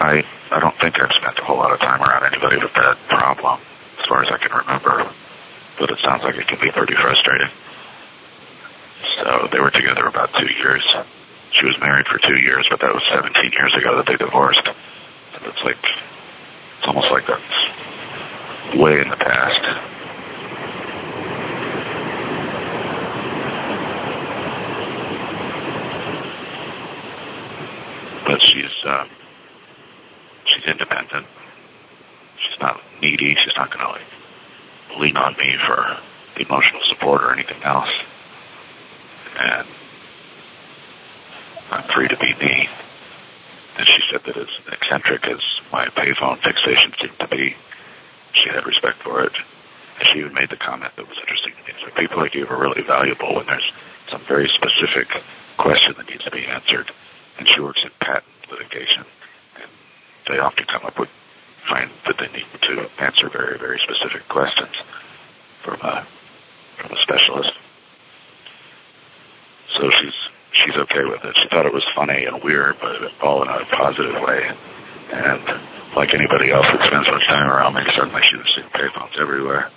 I don't think I've spent a whole lot of time around anybody with that problem, as far as I can remember. But it sounds like it can be pretty frustrating. So they were together about 2 years. She was married for 2 years, but that was 17 years ago that they divorced. So it's almost like that's way in the past. But she's independent. She's not needy. She's not going to lean on me for emotional support or anything else. And I'm free to be me. And she said that as eccentric as my payphone fixation seemed to be, she had respect for it. And she even made the comment that was interesting to me. So people like you are really valuable when there's some very specific question that needs to be answered. And she works in patent litigation. And they often find that they need to answer very, very specific questions from a specialist. So she's okay with it. She thought it was funny and weird, but all in a positive way. And like anybody else that spends much time around me, suddenly she was seeing payphones everywhere.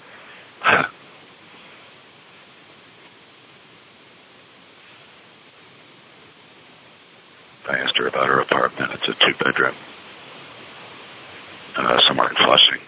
I asked her about her apartment. It's a 2-bedroom, somewhere in Flushing.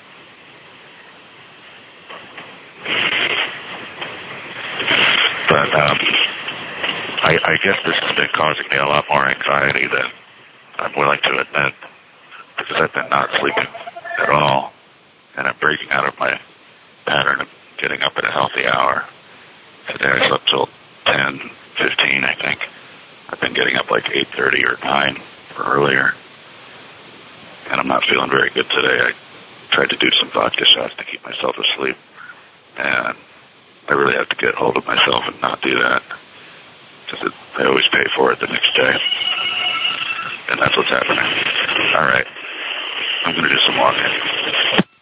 But I guess this has been causing me a lot more anxiety than I'm willing to admit, because I've been not sleeping at all, and I'm breaking out of my pattern of getting up at a healthy hour. Today I slept till 10:15, I think. I've been getting up like 8:30 or 9 or earlier, and I'm not feeling very good today. I tried to do some vodka shots to keep myself asleep, and I really have to get hold of myself and not do that, because I always pay for it the next day, and that's what's happening. All right, I'm going to do some walking.